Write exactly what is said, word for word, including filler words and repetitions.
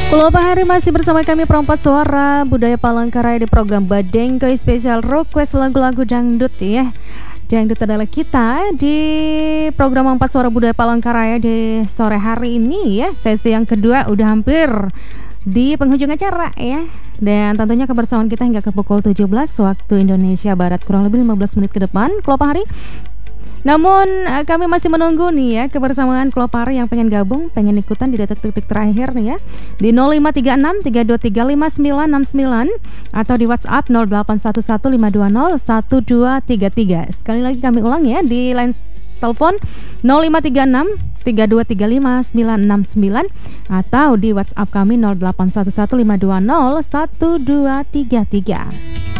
Halo Pak Hari, masih bersama kami Perempat Suara Budaya Palangkaraya di program Badengkoi Spesial Request lagu-lagu dangdut ya. Dangdut adalah kita di program Empat Suara Budaya Palangkaraya di sore hari ini ya. Sesi yang kedua udah hampir di penghujung acara ya. Dan tentunya kebersamaan kita hingga ke pukul tujuh belas waktu Indonesia Barat, kurang lebih lima belas menit ke depan. Kalau Pak Hari, namun kami masih menunggu nih ya kebersamaan Klopari yang pengen gabung, pengen ikutan di detik-detik terakhir nih ya, di nol lima tiga enam tiga dua tiga lima sembilan enam sembilan atau di WhatsApp nol delapan satu satu lima dua nol satu dua tiga tiga. Sekali lagi kami ulang ya, di line telepon nol lima tiga enam tiga dua tiga lima sembilan enam sembilan atau di WhatsApp kami nol delapan satu satu lima dua nol satu dua tiga tiga.